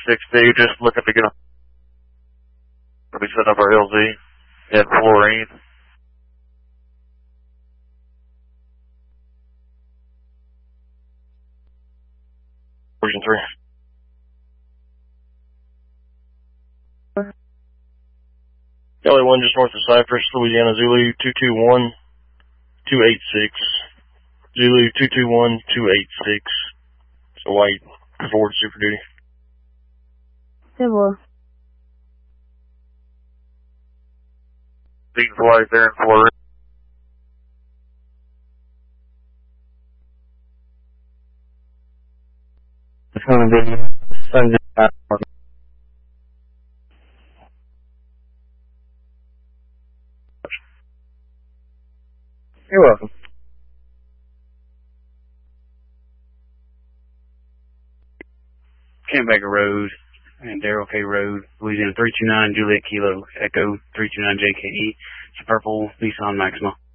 60, just looking to get a... We set up our LZ and fluorine. Version 3. Kelly 1 just north of Cypress, Louisiana, Zulu 221-286. Zulu 221-286. So white, Ford Super Duty. Civil. Being flight there in Florida. It's going to be Sunday. You're welcome. Campbell Road and Darrell K. Road, Louisiana 329 Juliet Kilo Echo 329 JKE. It's a purple Nissan Maxima.